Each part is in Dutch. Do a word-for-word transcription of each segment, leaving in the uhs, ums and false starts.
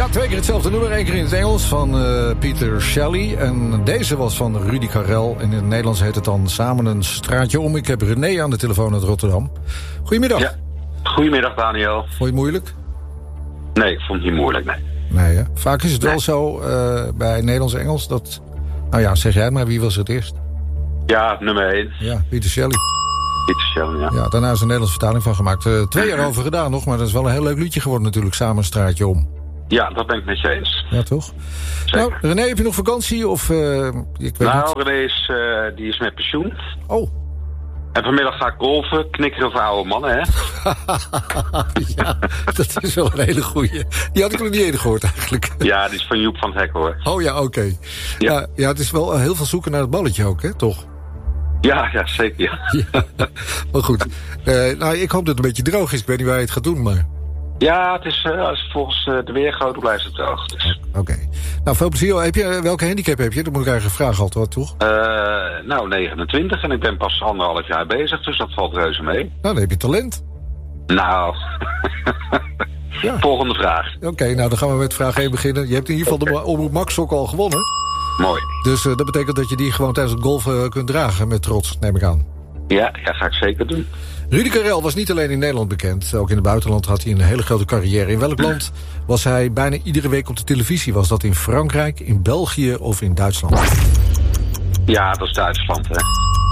Ja, twee keer hetzelfde nummer. Eén keer in het Engels van uh, Peter Shelley. En deze was van Rudy Karel. En in het Nederlands heet het dan Samen een straatje om. Ik heb René aan de telefoon uit Rotterdam. Goedemiddag. Ja. Goedemiddag, Daniel. Vond je het moeilijk? Nee, ik vond het niet moeilijk, nee. Nee, hè? Vaak is het nee. wel zo uh, bij Nederlands en Engels dat... Nou ja, zeg jij het maar. Wie was het eerst? Ja, nummer één. Ja, Peter Shelley. Peter Shelley, ja. Ja, daarna is een Nederlandse vertaling van gemaakt. Uh, twee jaar over gedaan nog, maar dat is wel een heel leuk liedje geworden natuurlijk. Samen een straatje om. Ja, dat ben ik met je eens. Ja, toch? Zeker. Nou, René, heb je nog vakantie? Of, uh, ik weet nou, niet. René is, uh, die is met pensioen. Oh. En vanmiddag ga ik golfen, knikkeren voor oude mannen, hè? Ja, dat is wel een hele goeie. Die had ik nog niet eerder gehoord eigenlijk. Ja, die is van Joep van het Hek, hoor. Oh ja, oké. Okay. Ja. Ja, ja, het is wel heel veel zoeken naar het balletje ook, hè, toch? Ja, ja, zeker, ja. Ja, maar goed. Uh, nou, ik hoop dat het een beetje droog is. Ik weet niet waar je het gaat doen, maar... Ja, het is, uh, als volgens uh, de weergoden blijft het droog. Dus. Oké. Okay. Nou, veel plezier. Heb je, welke handicap heb je? Dat moet ik eigenlijk vragen altijd, toch? Uh, nou, negenentwintig en ik ben pas anderhalf jaar bezig, dus dat valt reuze mee. Nou, dan heb je talent. Nou... ja. Volgende vraag. Oké, okay, nou dan gaan we met vraag één beginnen. Je hebt in ieder geval de Omroep Max ook al gewonnen. Mooi. Dus uh, dat betekent dat je die gewoon tijdens het golfen uh, kunt dragen met trots, neem ik aan. Ja, ja, ga ik zeker doen. Rudy Karel was niet alleen in Nederland bekend. Ook in het buitenland had hij een hele grote carrière. In welk land was hij bijna iedere week op de televisie? Was dat in Frankrijk, in België of in Duitsland? Ja, dat is Duitsland, hè.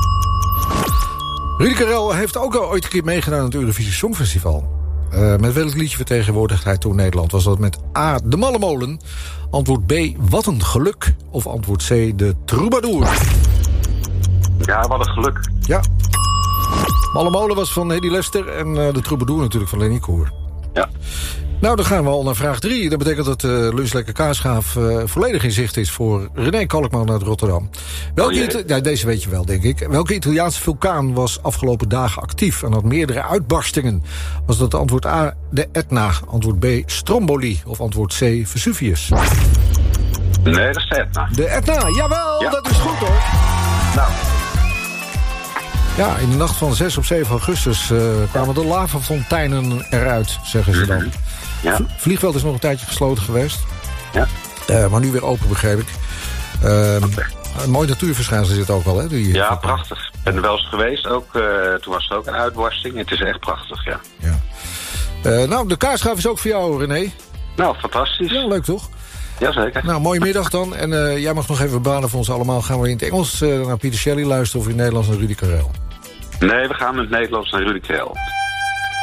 Rudy Karel heeft ook al ooit een keer meegedaan aan het Eurovisie Songfestival. Uh, met welk liedje vertegenwoordigde hij toen Nederland? Was dat met A, de Malle Molen, antwoord B, Wat een geluk, of antwoord C, de Troubadour? Ja, wat een geluk. Ja. Malle Molen was van Hedy Lester en uh, de Troubadour natuurlijk van Lenny Koer. Ja. Nou, dan gaan we al naar vraag drie. Dat betekent dat uh, Lunch Lekker Kaasgaaf uh, volledig in zicht is voor René Kalkman uit Rotterdam. Welke oh, ja, deze weet je wel, denk ik. Welke Italiaanse vulkaan was afgelopen dagen actief en had meerdere uitbarstingen? Was dat antwoord A, de Etna, antwoord B, Stromboli of antwoord C, Vesuvius? Nee, dat is de Etna. De Etna, jawel, ja. Dat is goed hoor. Nou... Ja, in de nacht van zes op zeven augustus uh, kwamen de lavafonteinen eruit, zeggen ze dan. Ja. Vliegveld is nog een tijdje gesloten geweest. Ja. Uh, maar nu weer open, begreep ik. Uh, okay. Een mooi natuurverschijnsel zit ook wel, hè? Die, ja, prachtig. Ik ben er wel eens geweest. Ook, uh, toen was er ook een uitbarsting. Het is echt prachtig, ja. ja. Uh, nou, de kaarsgaaf is ook voor jou, René. Nou, fantastisch. Ja, leuk toch? Jazeker. Nou, mooie middag dan. En uh, jij mag nog even banen voor ons allemaal. Gaan we in het Engels uh, naar Peter Shelley luisteren of in het Nederlands naar Rudy Karel? Nee, we gaan in het Nederlands naar Rudy Karel.